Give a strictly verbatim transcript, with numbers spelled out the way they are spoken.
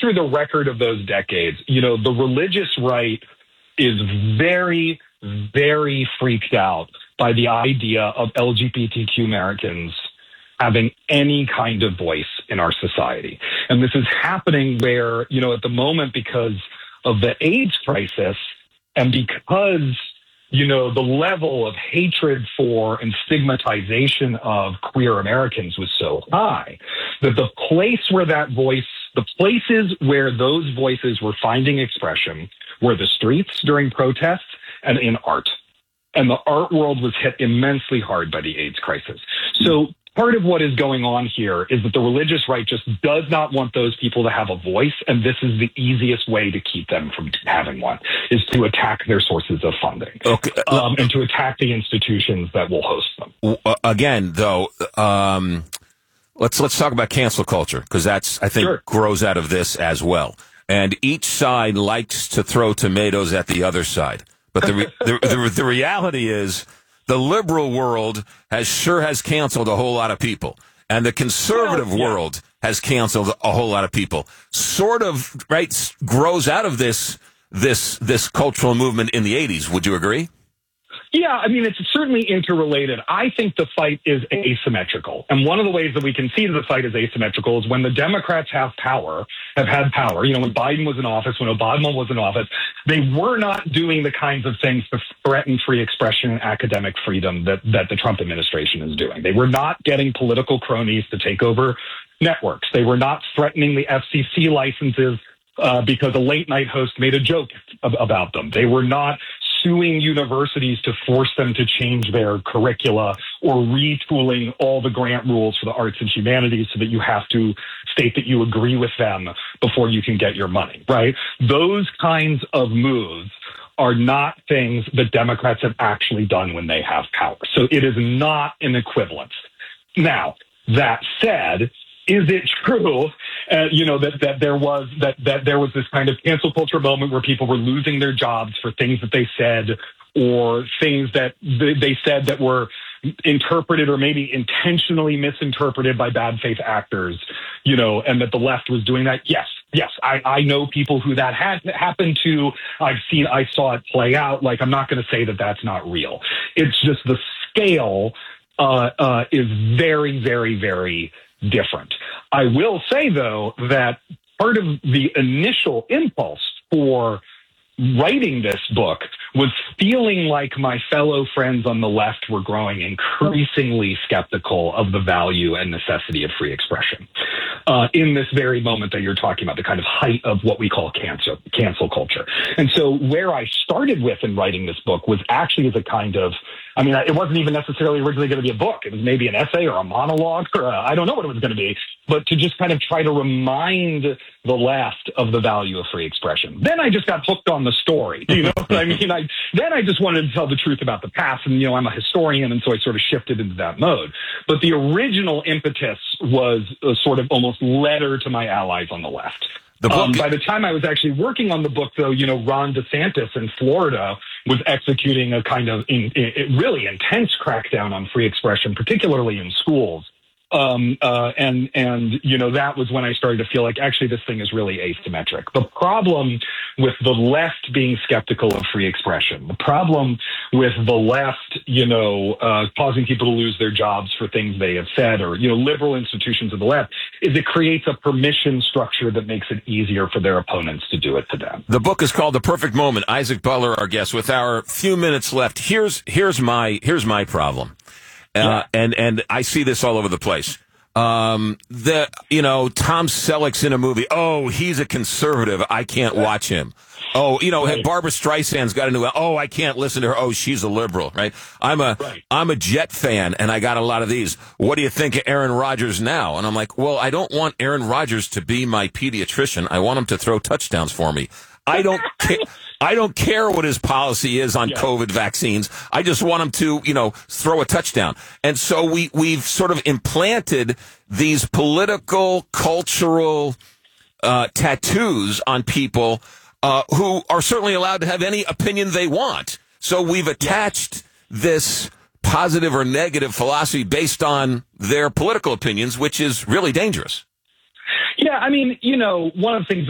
through the record of those decades, you know, the religious right is very, very freaked out by the idea of L G B T Q Americans having any kind of voice in our society. And this is happening where, you know, at the moment, because of the AIDS crisis and because, you know, the level of hatred for and stigmatization of queer Americans was so high that the place where that voice, the places where those voices were finding expression were the streets during protests and in art. And the art world was hit immensely hard by the AIDS crisis. So part of what is going on here is that the religious right just does not want those people to have a voice, and this is the easiest way to keep them from having one, is to attack their sources of funding, okay. um, and to attack the institutions that will host them. Again, though, um, let's let's talk about cancel culture, because that's, I think, Sure. grows out of this as well. And each side likes to throw tomatoes at the other side. But the, re- the, the the reality is the liberal world has sure has canceled a whole lot of people. And the conservative well, yeah. world has canceled a whole lot of people. Sort of, right, grows out of this this this cultural movement in the eighties. Would you agree? Yeah, I mean, it's certainly interrelated. I think the fight is asymmetrical. And one of the ways that we can see that the fight is asymmetrical is when the Democrats have power, have had power. You know, when Biden was in office, when Obama was in office, they were not doing the kinds of things to threaten free expression and academic freedom that, that the Trump administration is doing. They were not getting political cronies to take over networks. They were not threatening the F C C licenses uh, because a late night host made a joke ab- about them. They were not suing universities to force them to change their curricula or retooling all the grant rules for the arts and humanities so that you have to state that you agree with them before you can get your money, right? Those kinds of moves are not things that Democrats have actually done when they have power. So it is not an equivalence. Now, that said, is it true, uh, you know, that, that there was that, that there was this kind of cancel culture moment where people were losing their jobs for things that they said or things that they said that were interpreted or maybe intentionally misinterpreted by bad faith actors, you know, and that the left was doing that? Yes, yes. I, I know people who that had happened to. I've seen, I saw it play out. Like, I'm not going to say that that's not real. It's just the scale uh, uh, is very, very, very different. I will say, though, that part of the initial impulse for writing this book was feeling like my fellow friends on the left were growing increasingly skeptical of the value and necessity of free expression uh, in this very moment that you're talking about, the kind of height of what we call cancel, cancel culture. And so where I started with in writing this book was actually as a kind of, I mean, it wasn't even necessarily originally going to be a book. It was maybe an essay or a monologue, or a, I don't know what it was going to be, but to just kind of try to remind the left of the value of free expression. Then I just got hooked on the story. You know what I mean? I, then I just wanted to tell the truth about the past. And, you know, I'm a historian, and so I sort of shifted into that mode. But the original impetus was a sort of almost letter to my allies on the left. The book, um, by the time I was actually working on the book, though, you know, Ron DeSantis in Florida was executing a kind of in, in, really intense crackdown on free expression, particularly in schools. Um, uh, and, and, you know, that was when I started to feel like actually this thing is really asymmetric. The problem with the left being skeptical of free expression, the problem with the left, you know, uh, causing people to lose their jobs for things they have said, or, you know, liberal institutions of the left, is it creates a permission structure that makes it easier for their opponents to do it to them. The book is called The Perfect Moment. Isaac Butler, our guest. With our few minutes left, here's, here's my, here's my problem. Uh, yeah. and, and I see this all over the place. Um, the, you know, Tom Selleck's in a movie. Oh, he's a conservative. I can't watch him. Oh, you know, right. Barbara Streisand's got a new, oh, I can't listen to her. Oh, she's a liberal, right? I'm a, right. I'm a Jet fan, and I got a lot of these. What do you think of Aaron Rodgers now? And I'm like, well, I don't want Aaron Rodgers to be my pediatrician. I want him to throw touchdowns for me. I don't care. I don't care what his policy is on yeah. COVID vaccines. I just want him to, you know, throw a touchdown. And so we, we've sort of implanted these political, cultural, uh, tattoos on people, uh, who are certainly allowed to have any opinion they want. So we've attached yeah. this positive or negative philosophy based on their political opinions, which is really dangerous. Yeah, I mean, you know, one of the things